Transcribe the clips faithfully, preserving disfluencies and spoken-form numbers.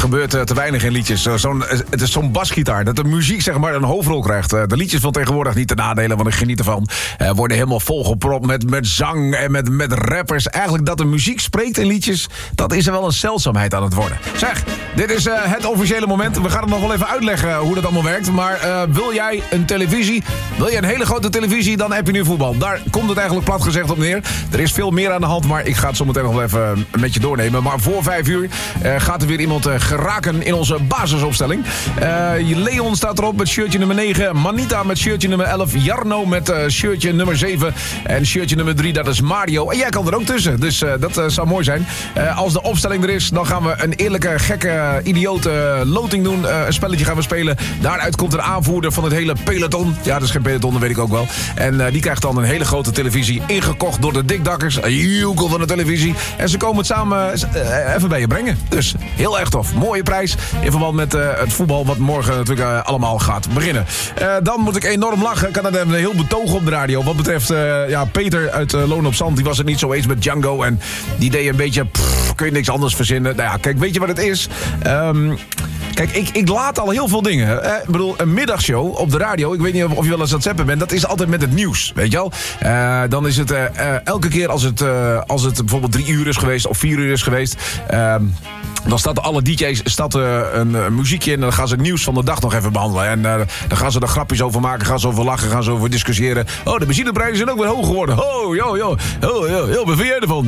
gebeurt uh, te weinig in liedjes. Uh, zo'n, uh, het is zo'n basgitaar, dat de muziek zeg maar een hoofdrol krijgt. Uh, de liedjes van tegenwoordig niet te nadelen, want ik geniet ervan. Uh, worden helemaal volgepropt met, met zang en met, met rappers. Eigenlijk dat de muziek spreekt in liedjes, dat is er wel een zeldzaamheid aan het worden. Zeg, dit is uh, het officiële moment. We gaan het nog wel even uitleggen hoe dat allemaal werkt. Maar uh, wil jij een televisie, wil jij een hele grote televisie, dan heb je nu voetbal. Daar komt het eigenlijk plat gezegd op neer. Er is veel meer aan de hand, maar ik ga het zo meteen nog wel even met je doornemen. Maar voor vijf uur uh, gaat er weer iemand uh, geraken in onze basisopstelling. Uh, Leon staat erop met shirtje nummer negen. Manita met shirtje nummer elf. Jarno met uh, shirtje nummer zeven. En shirtje nummer drie, dat is Mario. En jij kan er ook tussen, dus uh, dat uh, zou mooi zijn. Uh, als de opstelling er is, dan gaan we een eerlijke, gekke, idiote loting doen. Uh, een spelletje gaan we spelen. Daaruit komt een aanvoerder van het hele peloton. Ja, dat is geen peloton, dat weet ik ook wel. En uh, die krijgt dan een hele grote televisie, ingekocht door de dikdakkers. Een joekel van de televisie. En ze komen het samen uh, even bij je brengen. Dus heel erg tof. Mooie prijs in verband met uh, het voetbal wat morgen natuurlijk uh, allemaal gaat beginnen. Uh, dan moet ik enorm lachen. Ik had net een heel betoog op de radio. Wat betreft uh, ja, Peter uit uh, Loon op Zand. Die was het niet zo eens met Django. En die deed een beetje... Pff, kun je niks anders verzinnen. Nou ja, kijk, weet je wat het is? Um, Kijk, ik, ik laat al heel veel dingen. Eh, ik bedoel, een middagshow op de radio. Ik weet niet of, of je wel eens aan het zappen bent. Dat is altijd met het nieuws, weet je wel. Uh, dan is het uh, uh, elke keer als het, uh, als het bijvoorbeeld drie uur is geweest of vier uur is geweest... Uh, dan staat alle D J's staat, uh, een uh, muziekje in en dan gaan ze het nieuws van de dag nog even behandelen. En uh, dan gaan ze er grapjes over maken, gaan ze over lachen, gaan ze over discussiëren. Oh, de benzineprijzen zijn ook weer hoog geworden. Oh, jo, jo. Oh, jo, jo. Wat vind jij ervan?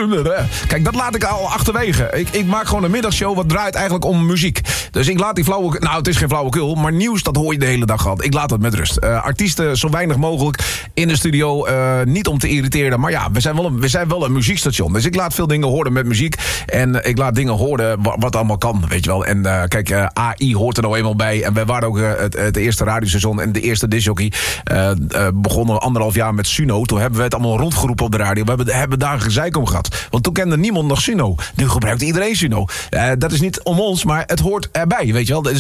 Kijk, dat laat ik al achterwege. Ik, ik maak gewoon een middagshow wat draait eigenlijk om muziek. Dus ik laat die flauwe... Nou, het is geen flauwekul, maar nieuws, dat hoor je de hele dag gehad. Ik laat het met rust. Uh, artiesten zo weinig mogelijk in de studio. Uh, niet om te irriteren, maar ja, we zijn, wel een, we zijn wel een muziekstation. Dus ik laat veel dingen horen met muziek. En uh, ik laat dingen horen wat allemaal kan, weet je wel. En uh, kijk, uh, A I hoort er nou eenmaal bij. En wij waren ook uh, het, het eerste radiostation en de eerste discjockey. Uh, uh, begonnen anderhalf jaar met Suno. Toen hebben we het allemaal rondgeroepen op de radio. We hebben, hebben daar een gezeik om gehad. Want toen kende niemand nog Suno. Nu gebruikt iedereen Suno. Uh, dat is niet om ons, maar het hoort erbij, weet je wel.